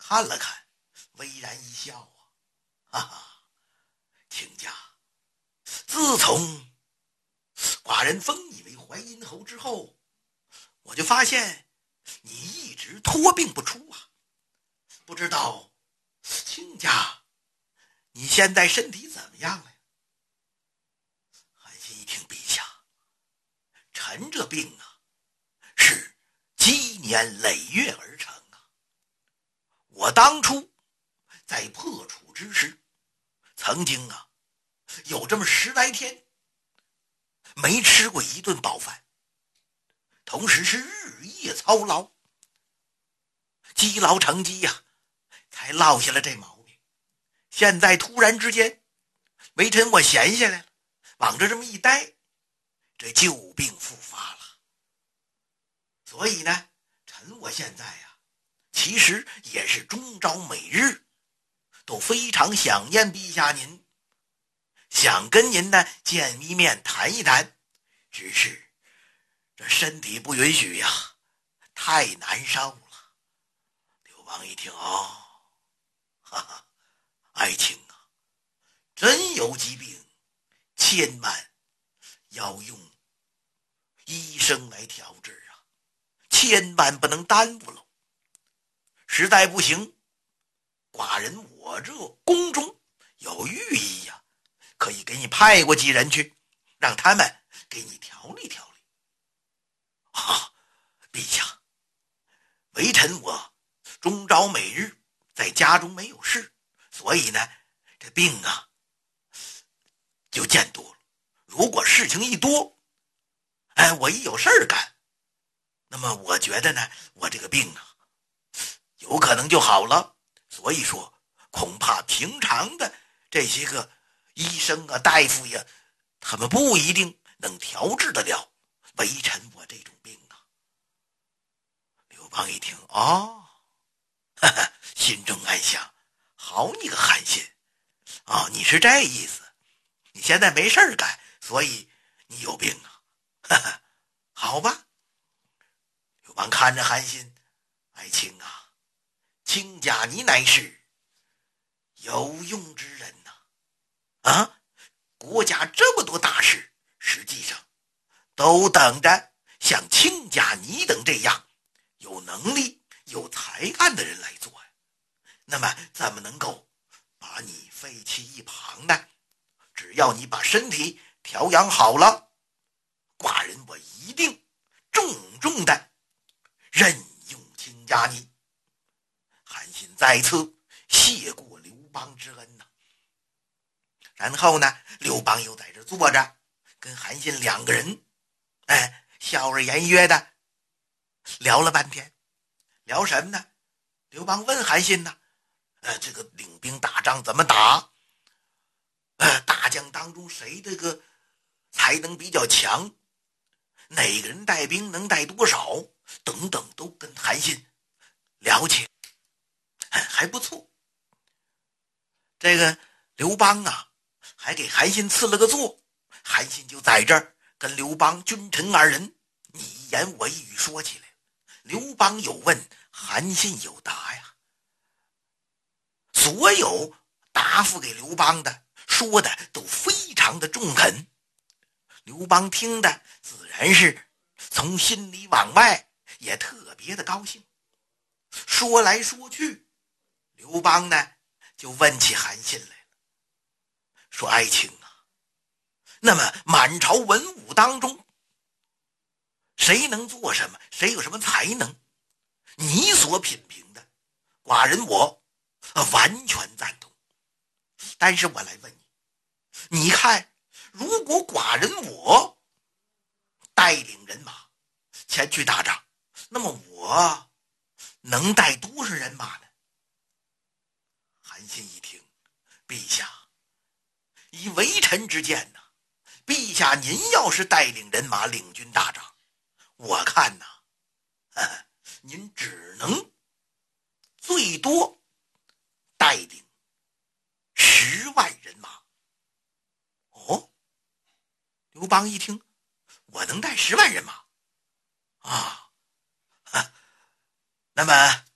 看了看，微然一笑哈哈，亲家，自从寡人封你为淮阴侯之后，我就发现你一直托病不出啊。不知道亲家你现在身体怎么样了呀？韩信一听，陛下，臣这病啊，是积年累月而成啊。我当初在破楚之时，曾经啊有这么10来天没吃过一顿饱饭，同时是日夜操劳，积劳成疾呀，才落下了这毛病。现在突然之间，微臣我闲下来了，往这么一待，这旧病复发了。所以呢，臣我现在呀，其实也是终朝每日都非常想念陛下您，想跟您呢见一面谈一谈，只是这身体不允许呀，太难受了。刘邦一听，哦，哈哈，爱卿啊，真有疾病，千万要用医生来调治啊，千万不能耽误了。实在不行，寡人我这宫中有御医呀，可以给你派过几人去，让他们给你调理调理。啊，陛下，微臣我终朝每日在家中没有事，所以呢，这病啊就见多了。如果事情一多，我一有事儿干，那么我觉得呢，我这个病啊有可能就好了。所以说恐怕平常的这些个医生啊大夫呀，他们不一定能调治得了微臣我这种病啊。刘邦一听，哦，哈哈，心中暗想，好你个韩信啊，你是这意思，你现在没事干，所以你有病啊，哈哈，好吧。刘邦看着韩信，爱卿啊，亲家你乃是有用之人呐，国家这么多大事，实际上都等着像亲家你等这样有能力有才干的人来做呀。那么怎么能够把你废弃一旁呢？只要你把身体调养好了，寡人我一定重重的任用亲家你。韩信再次谢过刘邦之恩呐。然后呢，刘邦又在这坐着，跟韩信两个人笑而言约的聊了半天。聊什么呢？刘邦问韩信呢，这个领兵打仗怎么打？大将当中谁这个才能比较强？哪个人带兵能带多少？等等，都跟韩信了解，还不错。这个刘邦啊，还给韩信赐了个座，韩信就在这儿跟刘邦君臣二人你一言我一语说起来。刘邦有问，韩信有答呀。所有答复给刘邦的说的都非常的中肯，刘邦听的自然是从心里往外也特别的高兴。说来说去，刘邦呢就问起韩信来了，说爱卿啊，那么满朝文武当中，谁能做什么，谁有什么才能，你所品评的，寡人我完全赞同。但是我来问你，你看如果寡人我带领人马前去打仗，那么我能带多少人马呢？韩信一听，陛下，以微臣之见呐，陛下您要是带领人马领军打仗，我看呐，您只能最多带领10万人马。哦，刘邦一听，我能带10万人马啊？那么